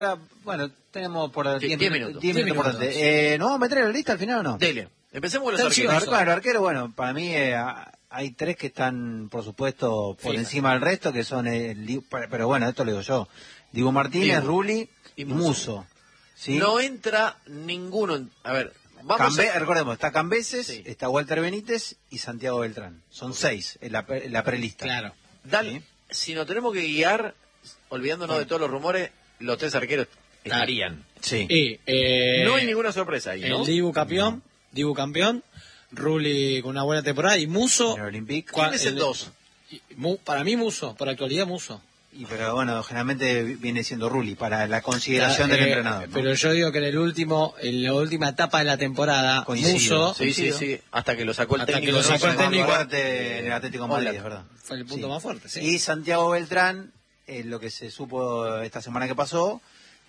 Bueno, tenemos por 10 minutos. 10 minutos por delante. ¿Nos vamos a meter en la lista al final o no? Dele. Empecemos con los arqueros. Claro, arquero, bueno, para mí hay tres que están, por supuesto, por encima del resto, que son, pero bueno, esto lo digo yo, Dibu Martínez, Rulli y Musso. ¿Sí? No entra ninguno. A ver, recordemos, está Cambeses, está Walter Benítez y Santiago Beltrán. Son 6 en la prelista. Claro. Dale, si nos tenemos que guiar, olvidándonos de todos los rumores, los tres arqueros estarían. Sí. No hay ninguna sorpresa ahí, ¿no? El Dibu campeón, Rulli con una buena temporada y Musso. ¿Quién es el 2? Para mí Musso, por actualidad Musso. Pero bueno, generalmente viene siendo Rulli para la consideración del entrenador, ¿no? Pero yo digo que en la última etapa de la temporada, Musso... Sí, hasta que lo sacó el técnico. En el Atlético de Madrid, es verdad. Fue el punto más fuerte, sí. Y Santiago Beltrán, lo que se supo esta semana que pasó,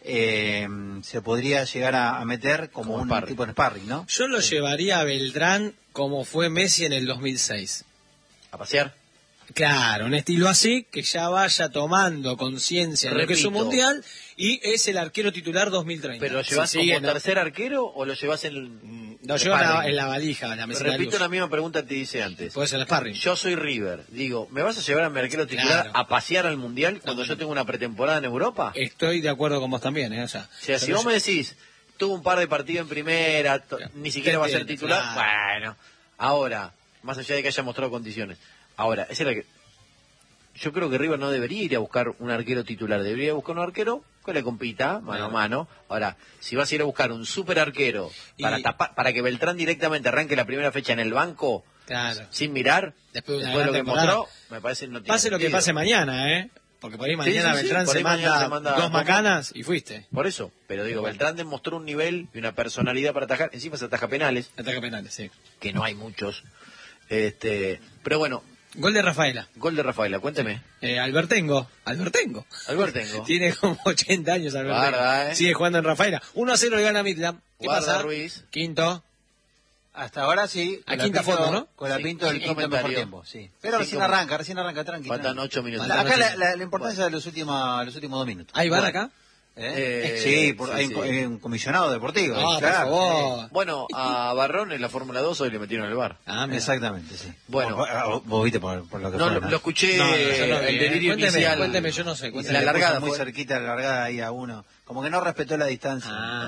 se podría llegar a meter como un tipo de sparring, ¿no? Yo lo llevaría a Beltrán como fue Messi en el 2006. ¿A pasear? Claro, un estilo así, que ya vaya tomando conciencia de lo que es un mundial, y es el arquero titular 2030. ¿Pero lo llevas como tercer arquero o lo llevas en lo llevas en la valija, la mesita de luz? Repito la misma pregunta que te hice antes. Puede ser el sparring. Yo soy River, digo, ¿me vas a llevar a mi arquero titular a pasear al mundial cuando yo tengo una pretemporada en Europa? Estoy de acuerdo con vos también, O sea, si vos me decís, tuvo un par de partidos en primera, ni siquiera va a ser titular, bueno, ahora, más allá de que haya mostrado condiciones, ahora, ese era que yo creo que River no debería ir a buscar un arquero titular, debería ir a buscar un arquero que le compita mano a mano. Ahora, si vas a ir a buscar un super arquero para que Beltrán directamente arranque la primera fecha en el banco, sin mirar, después de lo que mostró, me parece que no tiene pase sentido. Lo que pase mañana, porque por ahí mañana Beltrán se manda 2 macanas y fuiste. Por eso, pero digo, Beltrán demostró un nivel y una personalidad para atajar, encima se ataja penales. Sí. Que no hay muchos. Pero bueno. Gol de Rafaela, cuénteme. Albertengo. Tiene como 80 años Albertengo. Guarda, Sigue jugando en Rafaela. 1-0 le gana a Midland. ¿Qué Guarda, pasa? Ruiz. Quinto. Hasta ahora sí. A quinta foto, ¿no? Con la Pinto del quinto mejor tiempo, sí. Pero recién arranca, tranquilo. Faltan 8 minutos. Acá la importancia de los últimos 2 minutos. ¿Hay bar acá? Sí, hay un comisionado deportivo. Claro. Por favor. Bueno, a Barrón en la Fórmula 2 hoy le metieron el bar. Exactamente, sí. Bueno, vos viste por lo que no, fue, lo escuché, el delirio inicial. Cuénteme, yo no sé. La largada muy cerquita, la largada ahí a uno. Como que no respetó la distancia.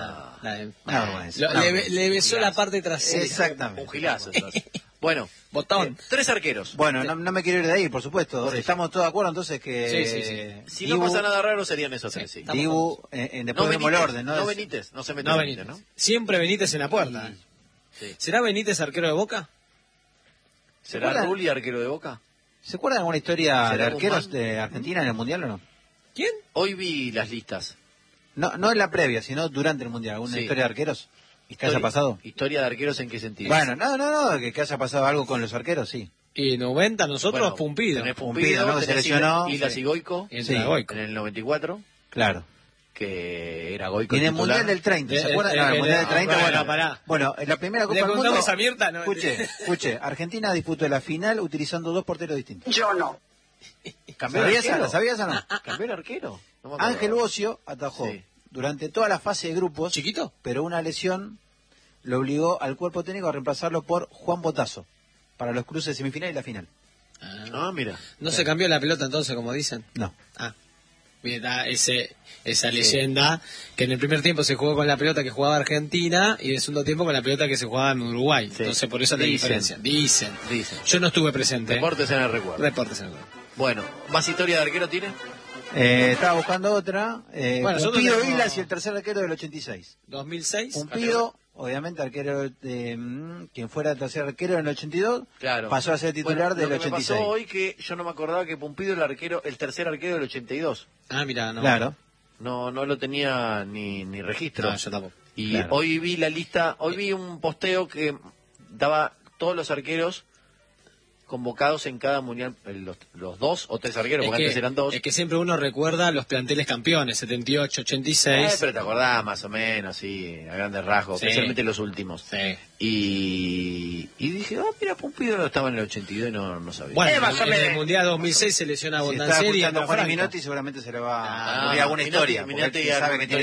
Le besó la parte trasera. Exactamente. Un gilazo. Bueno, botón. 3 arqueros. Bueno, no me quiero ir de ahí, por supuesto. Estamos todos de acuerdo entonces que... Sí. Si no pasa nada raro serían esos 3, sí. Dibu, después vemos el orden, ¿no? No Benítez, no se mete Benítez, ¿no? Siempre Benítez en la puerta. ¿Será Benítez arquero de Boca? ¿Será Rulli arquero de Boca? ¿Se acuerdan de alguna historia de arqueros de Argentina en el Mundial o no? ¿Quién? Hoy vi las listas. No en la previa, sino durante el Mundial. ¿Alguna historia de arqueros? ¿Qué haya pasado? ¿Historia de arqueros en qué sentido? Bueno, no, que haya pasado algo con los arqueros, sí. Y 90 nosotros, Pumpido. Tenés Pumpido, ¿no? Que se lesionó. Islas y Goico. En el 94. Claro. Que era Goico y en el Mundial del 30, ¿se acuerdan? En el Mundial del 30, bueno, en la primera Copa del Mundo... abierta, no, escuche, Argentina disputó la final utilizando 2 porteros distintos. Yo no. ¿Sabías o no? ¿Cambió el arquero? No Ángel Bocio atajó durante toda la fase de grupos. ¿Chiquito? Pero una lesión lo obligó al cuerpo técnico a reemplazarlo por Juan Botazo para los cruces de semifinal y la final. Mira. ¿No se cambió la pelota entonces, como dicen? No. Mira, esa leyenda que en el primer tiempo se jugó con la pelota que jugaba Argentina y en el segundo tiempo con la pelota que se jugaba en Uruguay. Entonces por eso la diferencia. Dicen. Yo no estuve presente. Reportes en el recuerdo. Bueno, ¿más historia de arquero tiene? Estaba buscando otra. Pumpido Vilas y el tercer arquero del 86. 2006. Pumpido, obviamente arquero de quien fuera el tercer arquero en el 82, pasó a ser titular del 86. Me pasó hoy que yo no me acordaba que Pumpido el tercer arquero del 82. Mira, no. Claro. No lo tenía ni registro. No, yo tampoco. Y hoy vi la lista, hoy vi un posteo que daba todos los arqueros convocados en cada mundial, los 2 o 3 arqueros, porque antes eran 2. Es que siempre uno recuerda los planteles campeones, 78, 86. Pero te acordás más o menos, sí, a grandes rasgos, especialmente los últimos. Sí. Y dije, mira, Pumpido estaba en el 82 y no sabía. Bueno, en el Mundial 2006 se lesiona a Bondancieri y a Juan Minotti seguramente se le va a ocurrir alguna historia. Minotti Sabe que tiene